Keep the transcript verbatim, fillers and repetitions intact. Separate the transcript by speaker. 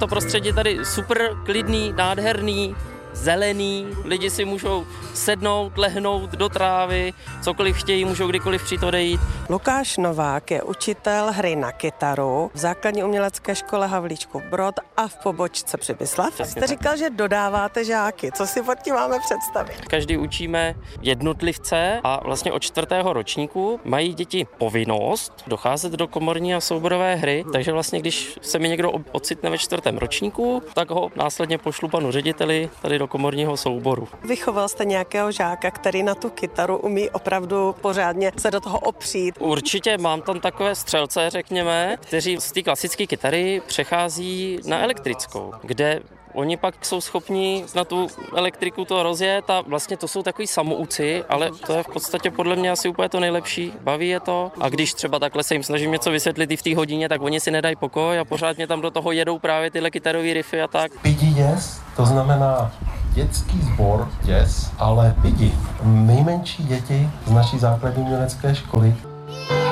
Speaker 1: prostředí je tady super klidný, nádherný, zelený, lidi si můžou sednout, lehnout do trávy, cokoliv chtějí, můžou kdykoliv přijít odejít.
Speaker 2: Lukáš Novák je učitel hry na kytaru v základní umělecké škole Havlíčkův Brod a v pobočce Přibyslav. Jste říkal, že dodáváte žáky, co si pod tím máme představit?
Speaker 1: Každý učíme jednotlivce a vlastně od čtvrtého ročníku mají děti povinnost docházet do komorní a souborové hry, takže vlastně když se mi někdo ocitne ve čtvrtém ročníku, tak ho následně pošlu panu řediteli tady do komorního souboru.
Speaker 2: Vychoval jste nějakého žáka, který na tu kytaru umí opravdu pořádně se do toho opřít?
Speaker 1: Určitě mám tam takové střelce, řekněme, kteří z té klasické kytary přechází na elektrickou, kde oni pak jsou schopni na tu elektriku to rozjet a vlastně to jsou takový samouci, ale to je v podstatě podle mě asi úplně to nejlepší, baví je to. A když třeba takhle se jim snažím něco vysvětlit i v té hodině, tak oni si nedají pokoj a pořádně tam do toho jedou právě tyhle kytarový riffy a tak.
Speaker 3: Pidi Jazz, to znamená dětský sbor jazz, ale pidi, nejmenší děti z naší základní umělecké školy.